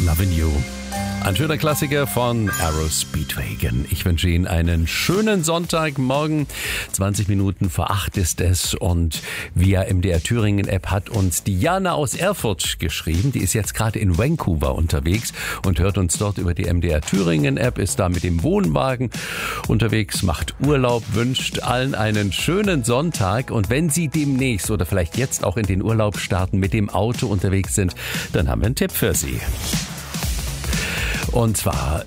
Lovin' You. Ein schöner Klassiker von Arrow Speedwagon. Ich wünsche Ihnen einen schönen Sonntagmorgen. 20 Minuten vor 8 ist es und via MDR Thüringen App hat uns Diana aus Erfurt geschrieben. Die ist jetzt gerade in Vancouver unterwegs und hört uns dort über die MDR Thüringen App, ist da mit dem Wohnwagen unterwegs, macht Urlaub, wünscht allen einen schönen Sonntag. Und wenn Sie demnächst oder vielleicht jetzt auch in den Urlaub starten, mit dem Auto unterwegs sind, dann haben wir einen Tipp für Sie. Und zwar,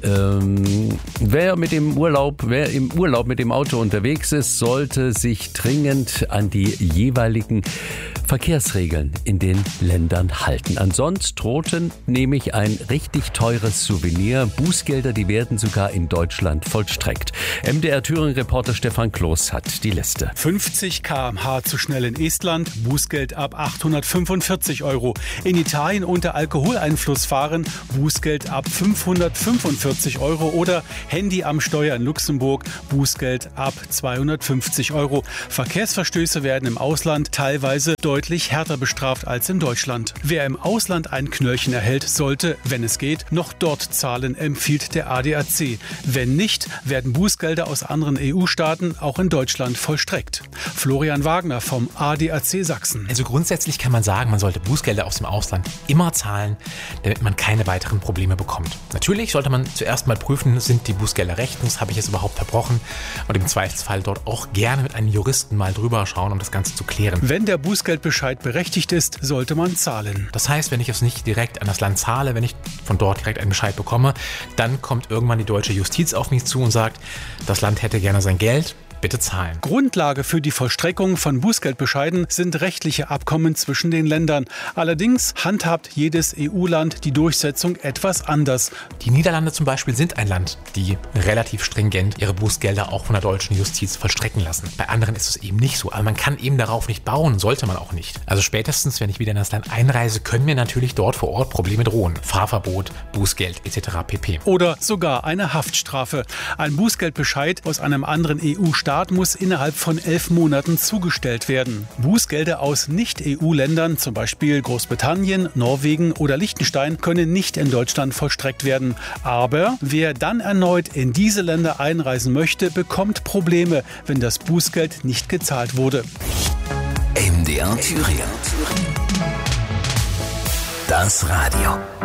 wer im Urlaub mit dem Auto unterwegs ist, sollte sich dringend an die jeweiligen Verkehrsregeln in den Ländern halten. Ansonsten drohten nämlich ein richtig teures Souvenir. Bußgelder, die werden sogar in Deutschland vollstreckt. MDR Thüringen-Reporter Stefan Kloß hat die Liste. 50 km/h zu schnell in Estland, Bußgeld ab 845 €. In Italien unter Alkoholeinfluss fahren, Bußgeld ab 545 € oder Handy am Steuer in Luxemburg, Bußgeld ab 250 €. Verkehrsverstöße werden im Ausland teilweise deutlich härter bestraft als in Deutschland. Wer im Ausland ein Knöllchen erhält, sollte, wenn es geht, noch dort zahlen, empfiehlt der ADAC. Wenn nicht, werden Bußgelder aus anderen EU-Staaten auch in Deutschland vollstreckt. Florian Wagner vom ADAC Sachsen. Also grundsätzlich kann man sagen, man sollte Bußgelder aus dem Ausland immer zahlen, damit man keine weiteren Probleme bekommt. Natürlich sollte man zuerst mal prüfen, sind die Bußgelder rechtens, habe ich es überhaupt verbrochen, und im Zweifelsfall dort auch gerne mit einem Juristen mal drüber schauen, um das Ganze zu klären. Wenn der Bußgeldbescheid berechtigt ist, sollte man zahlen. Das heißt, wenn ich es nicht direkt an das Land zahle, wenn ich von dort direkt einen Bescheid bekomme, dann kommt irgendwann die deutsche Justiz auf mich zu und sagt, das Land hätte gerne sein Geld. Bitte zahlen. Grundlage für die Vollstreckung von Bußgeldbescheiden sind rechtliche Abkommen zwischen den Ländern. Allerdings handhabt jedes EU-Land die Durchsetzung etwas anders. Die Niederlande zum Beispiel sind ein Land, die relativ stringent ihre Bußgelder auch von der deutschen Justiz vollstrecken lassen. Bei anderen ist es eben nicht so, aber man kann eben darauf nicht bauen, sollte man auch nicht. Also spätestens, wenn ich wieder in das Land einreise, können mir natürlich dort vor Ort Probleme drohen. Fahrverbot, Bußgeld etc. pp. Oder sogar eine Haftstrafe. Ein Bußgeldbescheid aus einem anderen EU-Staat muss innerhalb von 11 Monaten zugestellt werden. Bußgelder aus Nicht-EU-Ländern, zum Beispiel Großbritannien, Norwegen oder Liechtenstein, können nicht in Deutschland vollstreckt werden. Aber wer dann erneut in diese Länder einreisen möchte, bekommt Probleme, wenn das Bußgeld nicht gezahlt wurde. MDR Thüringen. Das Radio.